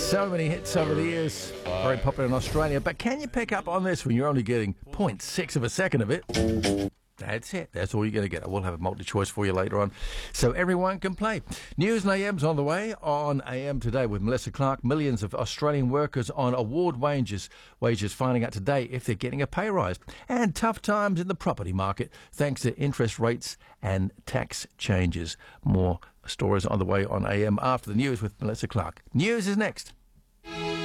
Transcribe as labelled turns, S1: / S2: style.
S1: So many hits over the years. Very popular in Australia. But can you pick up on this when you're only getting 0.6 of a second of it? That's it. That's all you're going to get. I will have a multi-choice for you later on, so everyone can play. News and AM's on the way on AM Today with Melissa Clark. Millions of Australian workers on award wages finding out today if they're getting a pay rise. And tough times in the property market thanks to interest rates and tax changes. More stories on the way on AM after the news with Melissa Clark. News is next.